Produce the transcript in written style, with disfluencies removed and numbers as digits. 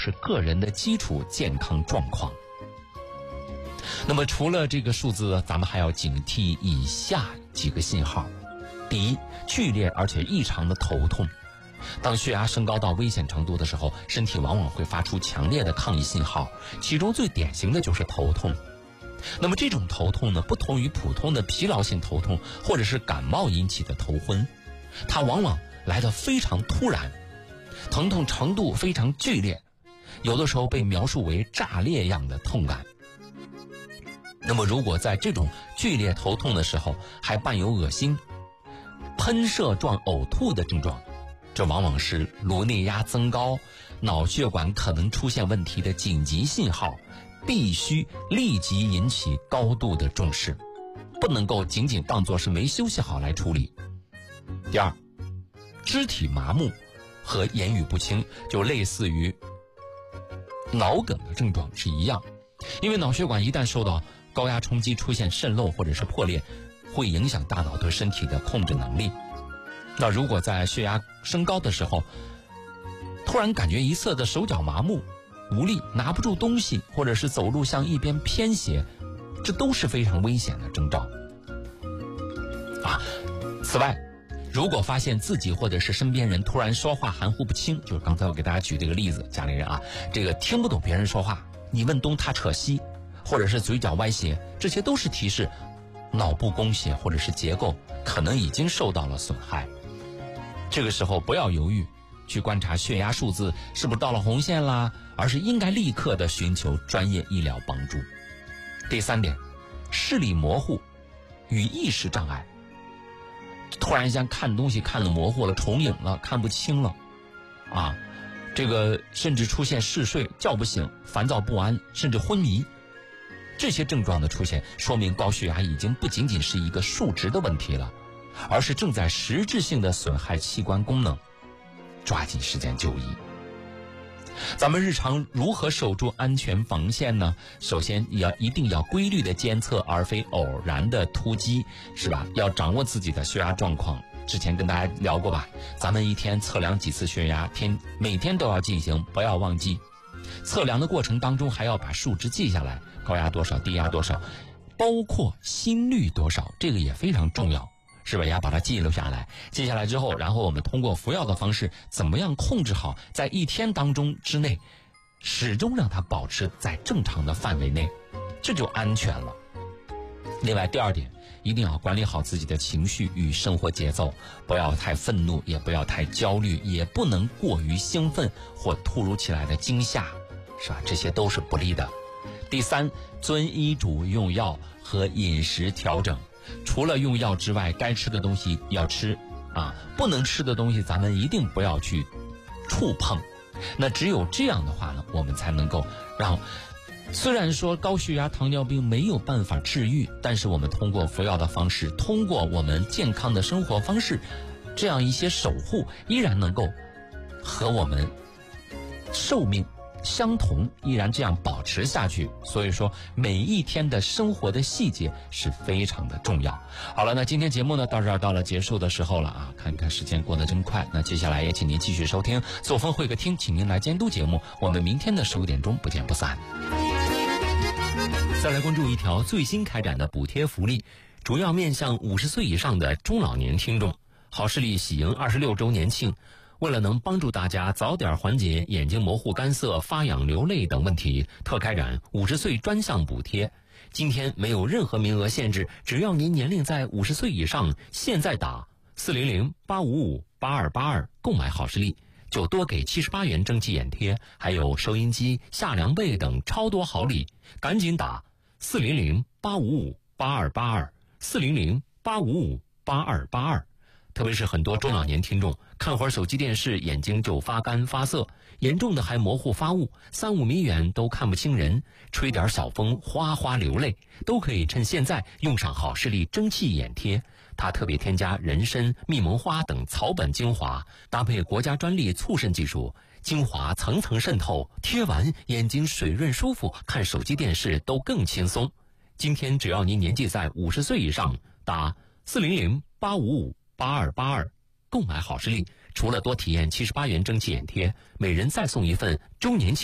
就是个人的基础健康状况。那么除了这个数字，咱们还要警惕以下几个信号。第一，剧烈而且异常的头痛。当血压升高到危险程度的时候，身体往往会发出强烈的抗议信号，其中最典型的就是头痛。那么这种头痛呢，不同于普通的疲劳性头痛或者是感冒引起的头昏，它往往来得非常突然，疼痛程度非常剧烈，有的时候被描述为炸裂样的痛感。那么如果在这种剧烈头痛的时候还伴有恶心、喷射状呕吐的症状，这往往是颅内压增高、脑血管可能出现问题的紧急信号，必须立即引起高度的重视，不能够仅仅当作是没休息好来处理。第二，肢体麻木和言语不清，就类似于脑梗的症状是一样，因为脑血管一旦受到高压冲击出现渗漏或者是破裂，会影响大脑对身体的控制能力。那如果在血压升高的时候，突然感觉一侧的手脚麻木、无力，拿不住东西，或者是走路向一边偏斜，这都是非常危险的征兆。此外，如果发现自己或者是身边人突然说话含糊不清，就是刚才我给大家举这个例子，家里人这个听不懂别人说话，你问东他扯西，或者是嘴角歪斜，这些都是提示脑部供血或者是结构可能已经受到了损害。这个时候不要犹豫去观察血压数字是不是到了红线啦，而是应该立刻的寻求专业医疗帮助。第三点，视力模糊与意识障碍，突然间看东西看得模糊了，重影了，看不清了这个甚至出现嗜睡、叫不醒、烦躁不安，甚至昏迷，这些症状的出现说明高血压已经不仅仅是一个数值的问题了，而是正在实质性的损害器官功能，抓紧时间就医。咱们日常如何守住安全防线呢？首先一定要规律的监测，而非偶然的突击，是吧？要掌握自己的血压状况。之前跟大家聊过吧，咱们一天测量几次血压，每天都要进行，不要忘记。测量的过程当中还要把数值记下来，高压多少，低压多少，包括心率多少，这个也非常重要，是吧？也要把它记录下来。记下来之后，然后我们通过服药的方式，怎么样控制好在一天当中之内始终让它保持在正常的范围内，这就安全了。另外第二点，一定要管理好自己的情绪与生活节奏，不要太愤怒，也不要太焦虑，也不能过于兴奋或突如其来的惊吓，是吧？这些都是不利的。第三，遵医嘱用药和饮食调整，除了用药之外，该吃的东西要吃不能吃的东西咱们一定不要去触碰。那只有这样的话呢，我们才能够让虽然说高血压糖尿病没有办法治愈，但是我们通过服药的方式，通过我们健康的生活方式，这样一些守护，依然能够和我们寿命相同，依然这样保持下去。所以说每一天的生活的细节是非常的重要。好了，那今天节目呢到这儿到了结束的时候了看看时间过得真快。那接下来也请您继续收听作风会客厅，请您来监督节目，我们明天的15点钟不见不散。再来关注一条最新开展的补贴福利，主要面向50岁以上的中老年听众。好视力喜迎26周年庆，为了能帮助大家早点缓解眼睛模糊、干涩、发痒、流泪等问题，特开展50岁专项补贴。今天没有任何名额限制，只要您年龄在50岁以上，现在打400-855-8282购买好视力，就多给78元蒸汽眼贴，还有收音机、夏凉被等超多好礼，赶紧打400-855-8282 400-855-8282。特别是很多中老年听众看会儿手机电视，眼睛就发干发涩，严重的还模糊发雾，3-5米远都看不清人，吹点小风哗哗流泪，都可以趁现在用上好视力蒸汽眼贴。它特别添加人参、蜜蒙花等草本精华，搭配国家专利促渗技术，精华层层渗透，贴完眼睛水润舒服，看手机电视都更轻松。今天只要您年纪在50岁以上，打400-855-8282购买好视力，除了多体验78元蒸汽眼贴，每人再送一份周年庆